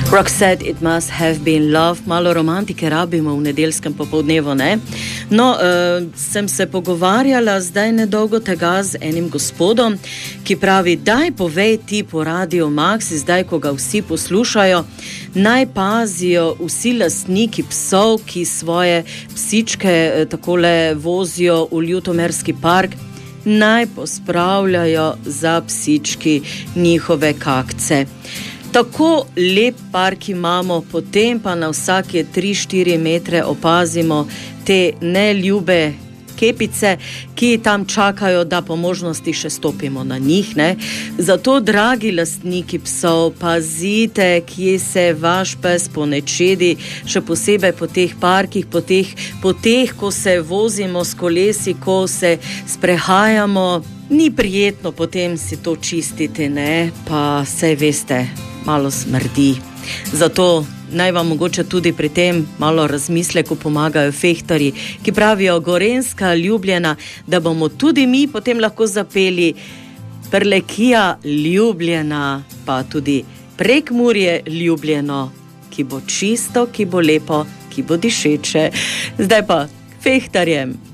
Roxette, It Must Have Been Love. Malo romantike rabimo v nedeljskem popoldnevu, ne? No, sem se pogovarjala zdaj nedolgo tega z enim gospodom, ki pravi, daj povej ti po Radio Max, zdaj, ko ga vsi poslušajo, naj pazijo vsi lastniki psov, ki svoje psičke takole vozijo v Ljutomerski park, naj pospravljajo za psički njihove kakce. Tako lep park imamo, potem pa na vsake 3-4 metre opazimo te neljube kepice, ki tam čakajo, da po možnosti še stopimo na njih, ne? Zato, dragi lastniki psov, pazite, kje se vaš pes ponečedi, še posebej po teh parkih, po teh, ko se vozimo s kolesi, ko se sprehajamo. Ni prijetno potem si to čistiti, ne? Pa saj veste, malo smrdi. Zato naj vam mogoče tudi pri tem malo razmisleku pomagajo fehtarji, ki pravijo Gorenjska Ljubljena, da bomo tudi mi potem lahko zapeli Prlekija Ljubljena, pa tudi Prekmurje Ljubljeno, ki bo čisto, ki bo lepo, ki bo dišeče. Zdaj pa fehtarjem.